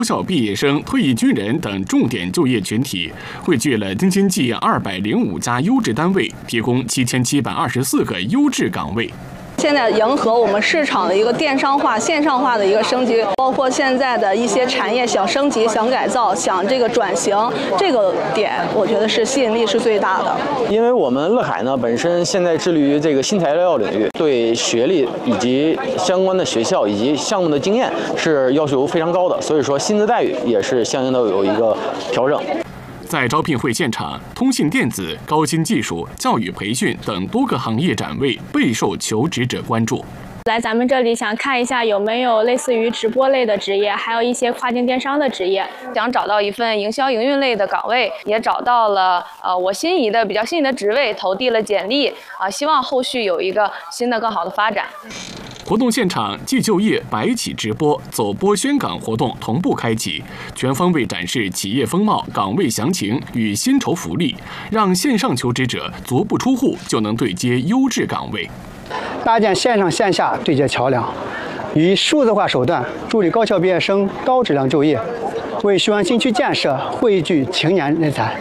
高校毕业生、退役军人等重点就业群体，汇聚了京津冀205家优质单位，提供7724个优质岗位。 现在迎合我们市场的一个电商化、线上化的一个升级，包括现在的一些产业想升级、想改造、想这个转型，这个点我觉得是吸引力是最大的。 因为我们乐海呢本身现在致力于这个新材料领域，对学历以及相关的学校以及项目的经验是要求非常高的，所以说薪资待遇也是相应的有一个调整。 在招聘会现场，通信电子、高新技术、教育培训等多个行业展位备受求职者关注。 来咱们这里想看一下有没有类似于直播类的职业，还有一些跨境电商的职业。想找到一份营销营运类的岗位，也找到了我比较心仪的职位，投递了简历希望后续有一个新的更好的发展。 活动现场既就业、白起直播、走播宣岗活动同步开启，全方位展示企业风貌、岗位详情与薪酬福利，让线上求职者足不出户就能对接优质岗位。 搭建线上线下对接桥梁，以数字化手段助力高校毕业生高质量就业，为雄安新区建设汇聚青年人才。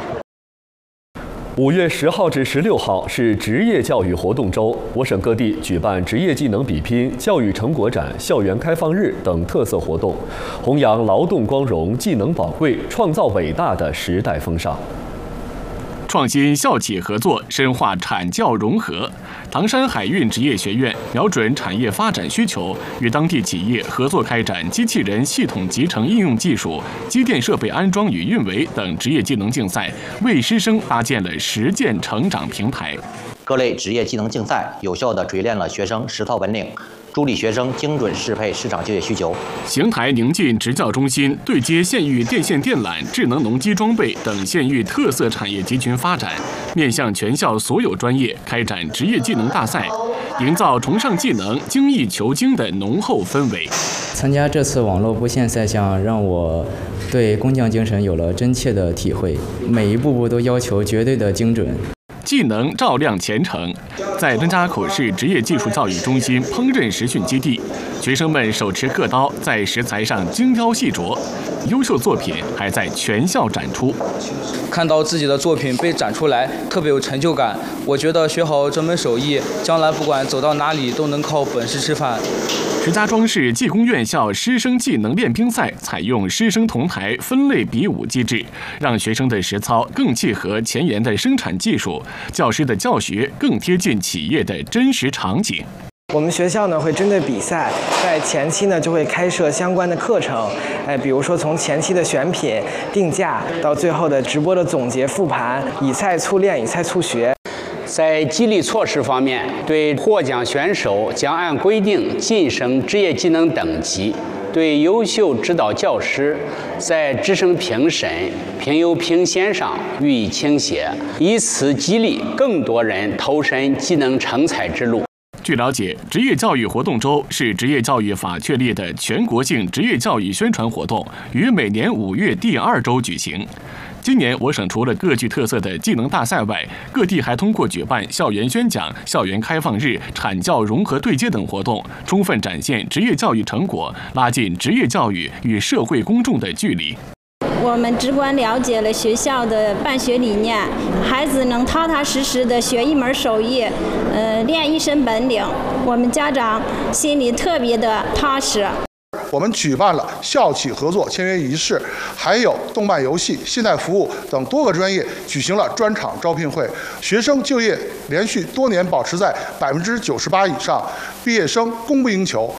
5月10号至16号是职业教育活动周，我省各地举办职业技能比拼、教育成果展、校园开放日等特色活动，弘扬劳动光荣、技能宝贵、创造伟大的时代风尚。 创新校企合作，深化产教融合。唐山海运职业学院瞄准产业发展需求，与当地企业合作开展机器人系统集成应用技术、机电设备安装与运维等职业技能竞赛，为师生搭建了实践成长平台。 各类职业技能竞赛有效地锤炼了学生实操本领，助力学生精准适配市场就业需求。 邢台宁晋职教中心对接县域电线电缆、智能农机装备等县域特色产业集群发展，面向全校所有专业开展职业技能大赛，营造崇尚技能、精益求精的浓厚氛围。 参加这次网络布线赛项，让我对工匠精神有了真切的体会，每一步都要求绝对的精准。 技能照亮前程。在登家口市职业技术教育中心烹饪实训基地，学生们手持刻刀，在食材上精雕细琢，优秀作品还在全校展出。 看到自己的作品被展出来，特别有成就感。我觉得学好这门手艺，将来不管走到哪里都能靠本事吃饭。 石家庄市技工院校师生技能练兵赛采用师生同台分类比武机制，让学生的实操更契合前沿的生产技术，教师的教学更贴近企业的真实场景。 我们学校呢会针对比赛，在前期呢就会开设相关的课程，比如说从前期的选品、定价到最后的直播的总结复盘，以菜促练，以菜促学。 在激励措施方面，对获奖选手将按规定晋升职业技能等级；对优秀指导教师，在职称评审、评优评先上予以倾斜，以此激励更多人投身技能成才之路。 据了解，职业教育活动周是职业教育法确立的全国性职业教育宣传活动，于每年5月第2周举行。今年我省除了各具特色的技能大赛外，各地还通过举办校园宣讲、校园开放日、产教融合对接等活动，充分展现职业教育成果，拉近职业教育与社会公众的距离。 我们直观了解了学校的办学理念，孩子能踏踏实实地学一门手艺，练一身本领，我们家长心里特别的踏实。 我们举办了校企合作签约仪式，还有动漫游戏、现代服务等多个专业举行了专场招聘会，学生就业连续多年保持在98%以上，毕业生供不应求。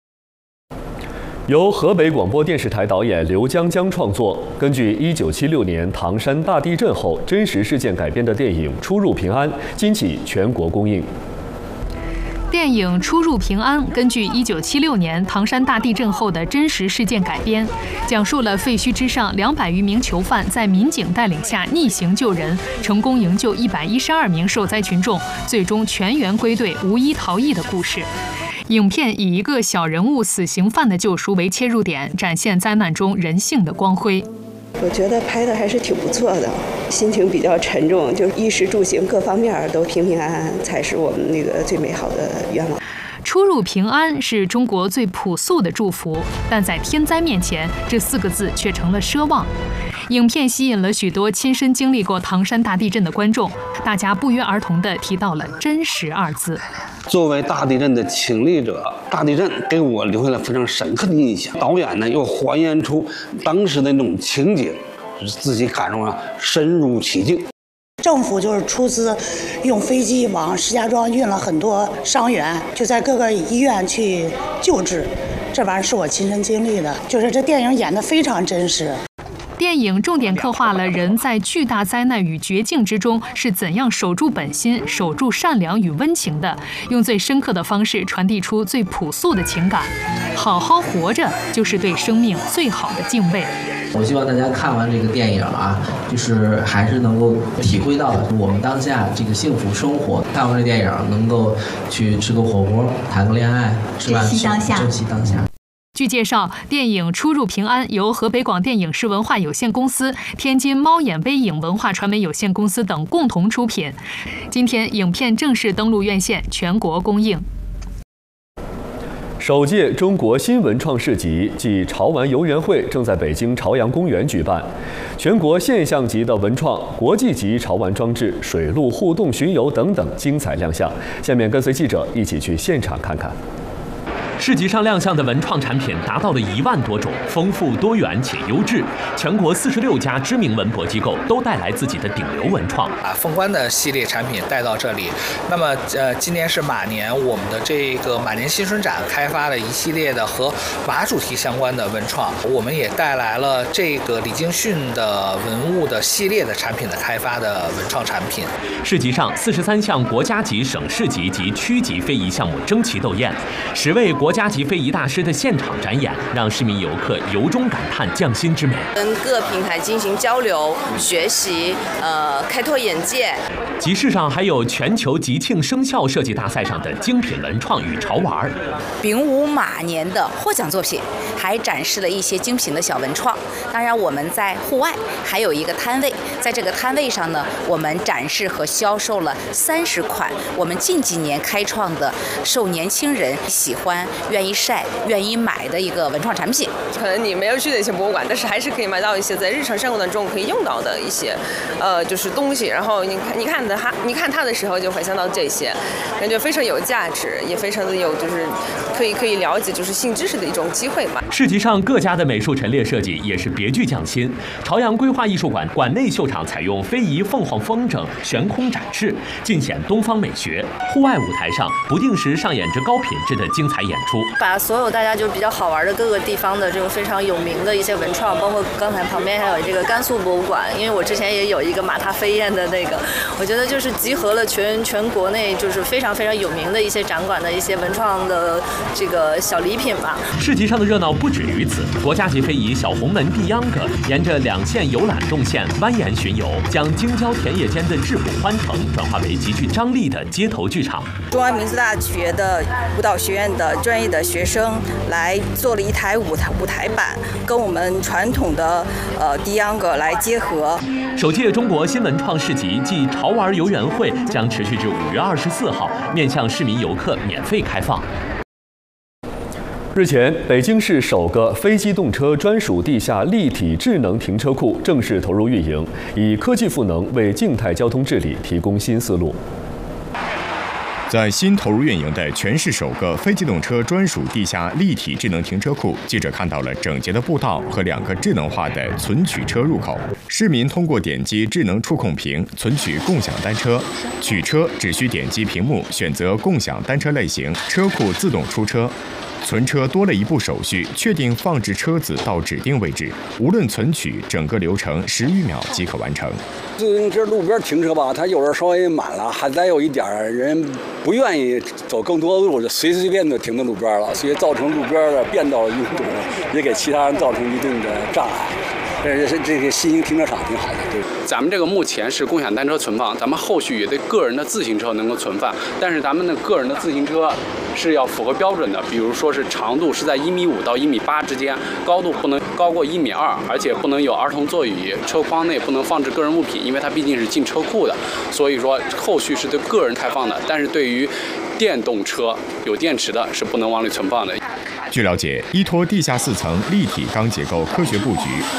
由河北广播电视台导演刘江江创作，根据1976年唐山大地震后真实事件改编的电影《出入平安》，今起全国公映。 电影《出入平安》根据1976年唐山大地震后的真实事件改编，讲述了废墟之上200余名囚犯在民警带领下逆行救人，成功营救112名受灾群众，最终全员归队，无一逃逸的故事。影片以一个小人物死刑犯的救赎为切入点，展现灾难中人性的光辉。 我觉得拍的还是挺不错的，心情比较沉重，就是衣食住行各方面都平平安安，才是我们那个最美好的愿望。 出入平安是中国最朴素的祝福，但在天灾面前，这4个字却成了奢望。影片吸引了许多亲身经历过唐山大地震的观众，大家不约而同地提到了“真实2字。 作为大地震的亲历者，大地震给我留下了非常深刻的印象。导演呢又还原出当时的那种情景，自己感受上深入其境。 政府就是出资用飞机往石家庄运了很多伤员，就在各个医院去救治。这玩意儿是我亲身经历的，就是这电影演得非常真实。 电影重点刻画了人在巨大灾难与绝境之中是怎样守住本心、守住善良与温情的，用最深刻的方式传递出最朴素的情感。好好活着，就是对生命最好的敬畏。 我希望大家看完这个电影啊，就是还是能够体会到我们当下这个幸福生活。看完这电影，能够去吃个火锅、谈个恋爱，是吧？珍惜当下，珍惜当下。 据介绍，电影《出入平安》由河北广电影视文化有限公司、天津猫眼微影文化传媒有限公司等共同出品。今天，影片正式登陆院线，全国公映。 首届中国新文创市集暨潮玩游园会正在北京朝阳公园举办，全国现象级的文创、国际级潮玩装置、水陆互动巡游等等精彩亮相。下面跟随记者一起去现场看看。 市集上亮相的文创产品达到了1万多种，丰富多元且优质。全国46家知名文博机构都带来自己的顶流文创。 凤冠的系列产品带到这里。那么今年是马年，我们的这个马年新春展开发了一系列的和马主题相关的文创，我们也带来了这个李京逊的文物的系列的产品的开发的文创产品。 市集上43项国家级、省市级及区级非遗项目争奇斗艳，10位国家级非遗大师的现场展演，让市民游客由衷感叹匠心之美。 跟各平台进行交流、学习，开拓眼界。 集市上还有全球吉庆生肖设计大赛上的精品文创与潮玩。 丙午马年的获奖作品，还展示了一些精品的小文创。当然，我们在户外还有一个摊位，在这个摊位上呢，我们展示和销售了30款我们近几年开创的受年轻人喜欢、愿意晒、愿意买的一个文创产品。 可能你没有去那些博物馆，但是还是可以买到一些在日常生活当中可以用到的一些，就是东西。然后你看它的时候，就会想到这些，感觉非常有价值，也非常的有就是可以了解就是新知识的一种机会嘛。 市集上各家的美术陈列设计也是别具匠心。朝阳规划艺术馆馆内秀场采用非遗凤凰风筝悬空展示，尽显东方美学。户外舞台上不定时上演着高品质的精彩演出， 把所有大家就比较好玩的各个地方的这种非常有名的一些文创，包括刚才旁边还有这个甘肃博物馆，因为我之前也有一个马踏飞燕的那个，我觉得就是集合了全国内就是非常非常有名的一些展馆的一些文创的这个小礼品吧。 市集上的热闹不止于此，国家级非遗小红门地秧歌沿着2线游览动线蜿蜒巡游，将京郊田野间的质朴欢腾转化为极具张力的街头剧场。 中央民族大学的舞蹈学院的专业的学生来做了一台舞台版，跟我们传统的地秧歌来结合。 首届中国新文创市集暨潮玩游园会将持续至5月24号，面向市民游客免费开放。 日前，北京市首个非机动车专属地下立体智能停车库正式投入运营，以科技赋能为静态交通治理提供新思路。 在新投入运营的全市首个非机动车专属地下立体智能停车库，记者看到了整洁的步道和2个智能化的存取车入口。市民通过点击智能触控屏存取共享单车，取车只需点击屏幕选择共享单车类型，车库自动出车。存车多了一步手续，确定放置车子到指定位置，无论存取，整个流程10余秒即可完成。 自行车路边停车吧，它有时稍微满了，还再有一点人不愿意走更多的路，就随便的停在路边了，所以造成路边的变道拥堵，也给其他人造成一定的障碍。这个新型停车场挺好的，对。 咱们这个目前是共享单车存放，咱们后续也对个人的自行车能够存放，但是咱们的个人的自行车是要符合标准的，比如说是长度是在1.5米到1.8米之间，高度不能高过1.2米，而且不能有儿童座椅，车筐内不能放置个人物品，因为它毕竟是进车库的，所以说后续是对个人开放的，但是对于电动车有电池的是不能往里存放的。 据了解，依托地下4层立体钢结构科学布局，